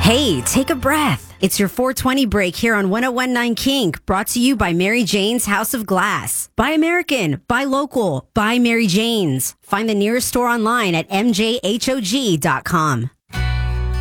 Hey, take a breath. It's your 420 break here on 1019 Kink, brought to you by Mary Jane's House of Glass. Buy American, buy local, buy Mary Jane's. Find the nearest store online at mjhog.com.